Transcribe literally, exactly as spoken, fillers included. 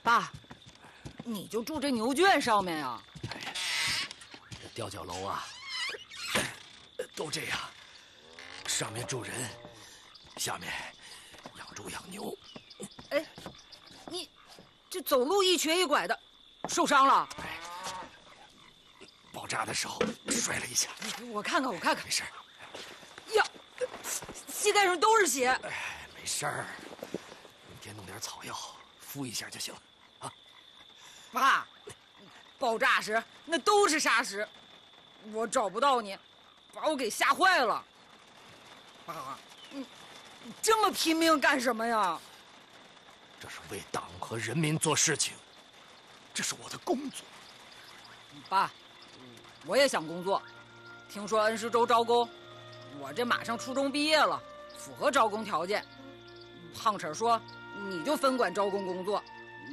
爸，你就住这牛圈上面呀？ 哎，这吊脚楼啊，都这样，上面住人，下面养猪养牛。 哎，你这走路一瘸一拐的，受伤了？ 哎，爆炸的时候摔了一下。 我看看，我看看， 没事。 呀，膝盖上都是血。 哎，没事儿，明天弄点草药敷一下就行了。啊， 爸，爆炸时那都是沙石，我找不到你，把我给吓坏了。爸，你你这么拼命干什么呀？ 这是为党和人民做事情，这是我的工作。 爸，我也想工作，听说恩施州招工，我这马上初中毕业了，符合招工条件。胖婶说你就分管招工工作，